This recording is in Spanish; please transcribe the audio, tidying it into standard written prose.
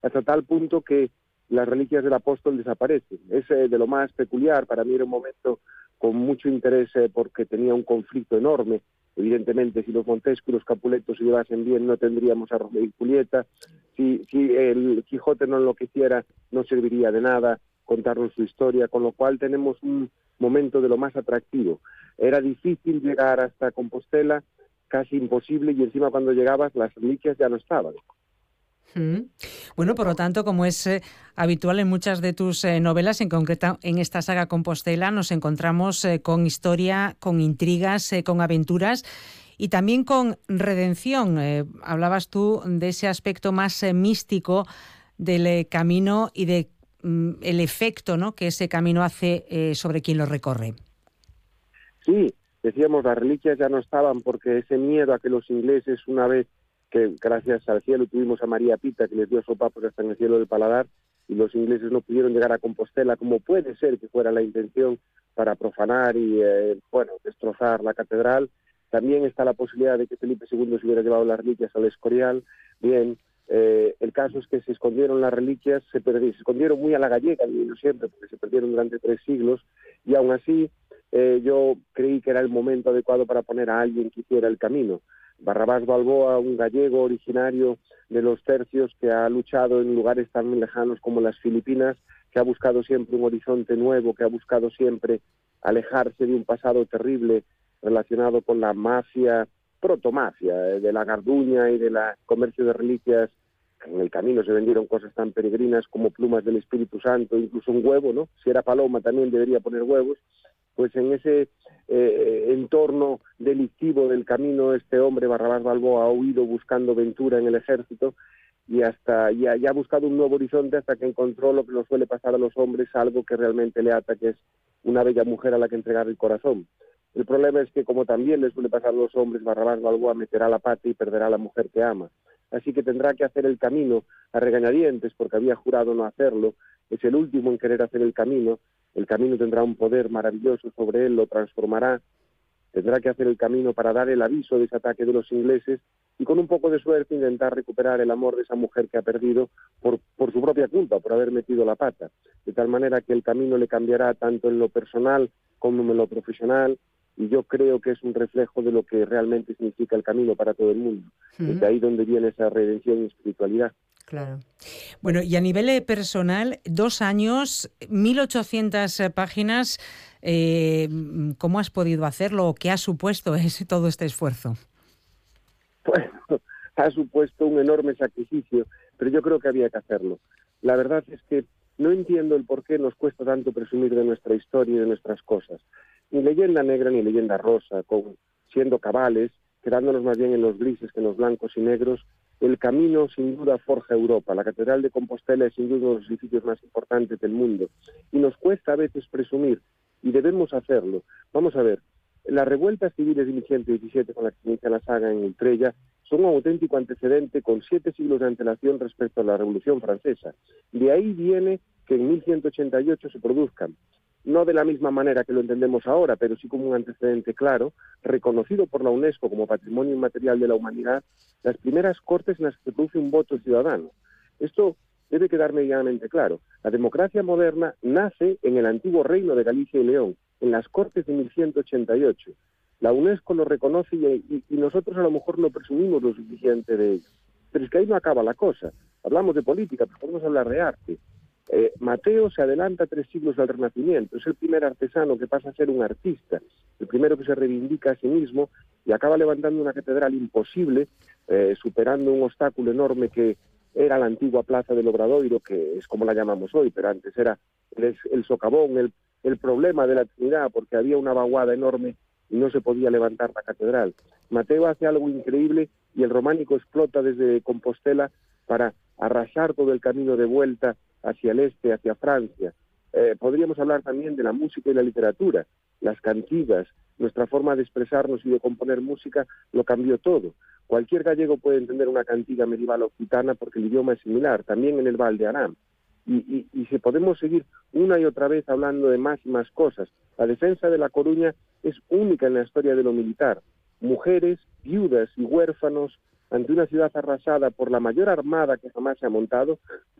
hasta tal punto que las reliquias del apóstol desaparecen. Es de lo más peculiar. Para mí era un momento con mucho interés porque tenía un conflicto enorme. Evidentemente, si los Montesquieu y los Capuletos se llevasen bien, no tendríamos a Romeo y Julieta. Si el Quijote no enloqueciera, no serviría de nada contarnos su historia, con lo cual tenemos un momento de lo más atractivo. Era difícil llegar hasta Compostela, casi imposible, y encima cuando llegabas las reliquias ya no estaban. Bueno, por lo tanto, como es habitual en muchas de tus novelas, en concreto en esta saga Compostela, nos encontramos con historia, con intrigas, con aventuras y también con redención. Hablabas tú de ese aspecto más místico del camino y de el efecto, ¿no?, que ese camino hace sobre quien lo recorre. Sí, decíamos, las reliquias ya no estaban porque ese miedo a que los ingleses, una vez que gracias al cielo tuvimos a María Pita, que les dio sopapos hasta en el cielo del paladar, y los ingleses no pudieron llegar a Compostela, como puede ser que fuera la intención, para profanar y, destrozar la catedral. También está la posibilidad de que Felipe II se hubiera llevado las reliquias al Escorial. Bien, el caso es que se escondieron las reliquias, se escondieron muy a la gallega, digo siempre, porque se perdieron durante 3 siglos, y aún así yo creí que era el momento adecuado para poner a alguien que hiciera el camino. Barrabás Balboa, un gallego originario de los tercios que ha luchado en lugares tan lejanos como las Filipinas, que ha buscado siempre un horizonte nuevo, que ha buscado siempre alejarse de un pasado terrible relacionado con la mafia, protomafia, de la Garduña y del comercio de reliquias. En el camino se vendieron cosas tan peregrinas como plumas del Espíritu Santo, incluso un huevo, ¿no? Si era paloma también debería poner huevos. Pues en ese entorno delictivo del camino, este hombre, Barrabás Balboa, ha huido buscando ventura en el ejército y ha buscado un nuevo horizonte hasta que encontró lo que nos suele pasar a los hombres, algo que realmente le ata, que es una bella mujer a la que entregar el corazón. El problema es que, como también le suele pasar a los hombres, Barrabás Balboa meterá la pata y perderá a la mujer que ama. Así que tendrá que hacer el camino a regañadientes, porque había jurado no hacerlo. Es el último en querer hacer el camino. El camino tendrá un poder maravilloso sobre él, lo transformará. Tendrá que hacer el camino para dar el aviso de ese ataque de los ingleses y, con un poco de suerte, intentar recuperar el amor de esa mujer que ha perdido por su propia culpa, por haber metido la pata. De tal manera que el camino le cambiará tanto en lo personal como en lo profesional, y yo creo que es un reflejo de lo que realmente significa el camino para todo el mundo. De ahí donde viene esa redención y espiritualidad. Claro. Bueno, y a nivel personal, 2 años, 1.800 páginas, ¿cómo has podido hacerlo? ¿Qué ha supuesto todo este esfuerzo? Bueno, ha supuesto un enorme sacrificio, pero yo creo que había que hacerlo. La verdad es que no entiendo el por qué nos cuesta tanto presumir de nuestra historia y de nuestras cosas. Ni leyenda negra ni leyenda rosa, siendo cabales, quedándonos más bien en los grises que en los blancos y negros. El camino, sin duda, forja Europa. La Catedral de Compostela es, sin duda, uno de los edificios más importantes del mundo. Y nos cuesta a veces presumir, y debemos hacerlo. Vamos a ver, las revueltas civiles de 1117, con las que se inicia la saga en Utrella, son un auténtico antecedente con 7 siglos de antelación respecto a la Revolución Francesa. De ahí viene que en 1188 se produzcan. No de la misma manera que lo entendemos ahora, pero sí como un antecedente claro, reconocido por la UNESCO como Patrimonio Inmaterial de la Humanidad, las primeras cortes en las que se produce un voto ciudadano. Esto debe quedar medianamente claro. La democracia moderna nace en el antiguo reino de Galicia y León, en las cortes de 1188. La UNESCO lo reconoce y nosotros a lo mejor no presumimos lo suficiente de ello. Pero es que ahí no acaba la cosa. Hablamos de política, pero podemos hablar de arte. Mateo se adelanta 3 siglos al Renacimiento, es el primer artesano que pasa a ser un artista, el primero que se reivindica a sí mismo y acaba levantando una catedral imposible, superando un obstáculo enorme que era la antigua plaza del Obradoiro, que es como la llamamos hoy, pero antes era el socavón, el problema de la Trinidad, porque había una vaguada enorme y no se podía levantar la catedral. Mateo hace algo increíble y el románico explota desde Compostela para arrasar todo el camino de vuelta hacia el este, hacia Francia. Podríamos hablar también de la música y la literatura, las cantigas, nuestra forma de expresarnos y de componer música lo cambió todo. Cualquier gallego puede entender una cantiga medieval occitana porque el idioma es similar, también en el Val de Arán. Y si podemos seguir una y otra vez hablando de más y más cosas. La defensa de La Coruña es única en la historia de lo militar. Mujeres, viudas y huérfanos ante una ciudad arrasada por la mayor armada que jamás se ha montado,